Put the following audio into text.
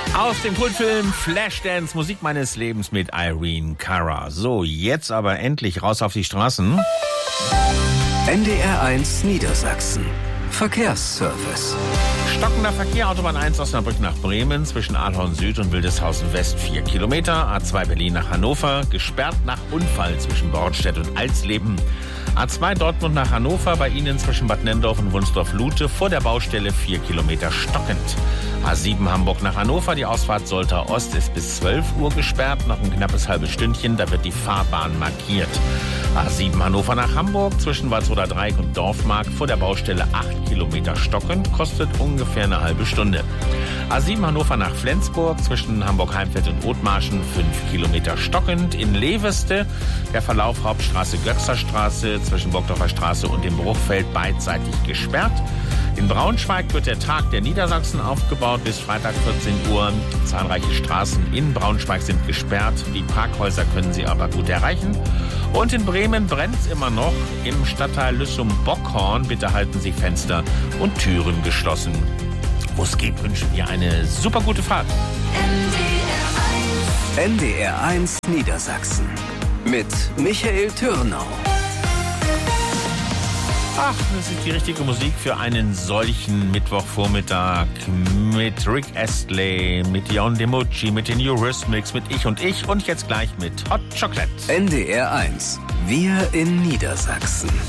Aus dem Kultfilm Flashdance, Musik meines Lebens mit Irene Cara. So, jetzt aber endlich raus auf die Straßen. NDR 1 Niedersachsen. Verkehrsservice. Stockender Verkehr, Autobahn 1 Osnabrück nach Bremen, zwischen Ahlhorn Süd und Wildeshausen West 4 Kilometer. A2 Berlin nach Hannover, gesperrt nach Unfall zwischen Bornstedt und Alsleben. A2 Dortmund nach Hannover, bei Ihnen zwischen Bad Nenndorf und Wunsdorf-Lute, vor der Baustelle 4 Kilometer stockend. A7 Hamburg nach Hannover, die Ausfahrt Soltau Ost ist bis 12 Uhr gesperrt, noch ein knappes halbes Stündchen, da wird die Fahrbahn markiert. A7 Hannover nach Hamburg, zwischen Walsroder Dreieck und Dorfmark, vor der Baustelle 8 Kilometer stockend, kostet ungefähr eine halbe Stunde. A7 Hannover nach Flensburg, zwischen Hamburg-Heimfeld und Othmarschen 5 Kilometer stockend. In Leveste der Verlauf Hauptstraße Götzerstraße, zwischen Burgdorfer Straße und dem Bruchfeld beidseitig gesperrt. In Braunschweig wird der Tag der Niedersachsen aufgebaut bis Freitag 14 Uhr. Zahlreiche Straßen in Braunschweig sind gesperrt. Die Parkhäuser können Sie aber gut erreichen. Und in Bremen brennt es immer noch. Im Stadtteil Lüssum-Bockhorn bitte halten Sie Fenster und Türen geschlossen. Wo es geht, wünschen wir eine super gute Fahrt. NDR 1 Niedersachsen. Mit Michael Türnau. Ach, das ist die richtige Musik für einen solchen Mittwochvormittag mit Rick Astley, mit Jon DiMucci, mit den Eurythmics, mit Ich und jetzt gleich mit Hot Chocolate. NDR 1. Wir in Niedersachsen.